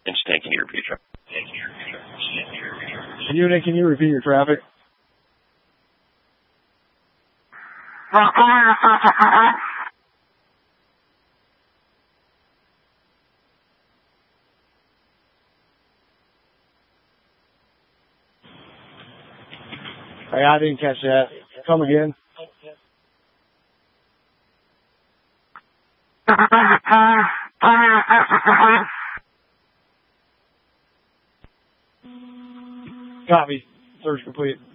Instant, can you repeat your traffic? Unit, can you repeat your traffic? Hey, I didn't catch that. Come again. Copy. Search complete.